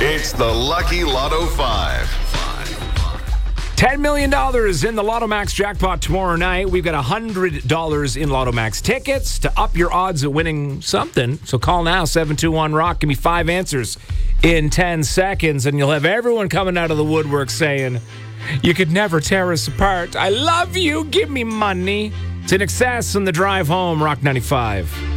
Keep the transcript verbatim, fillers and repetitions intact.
It's the Lucky Lotto five. ten million dollars in the Lotto Max jackpot tomorrow night. We've got one hundred dollars in Lotto Max tickets to up your odds of winning something. So call now, seven two one rock. Give me five answers in ten seconds, and you'll have everyone coming out of the woodwork saying, you could never tear us apart. I love you. Give me money. It's In Excess on the drive home, Rock ninety-five.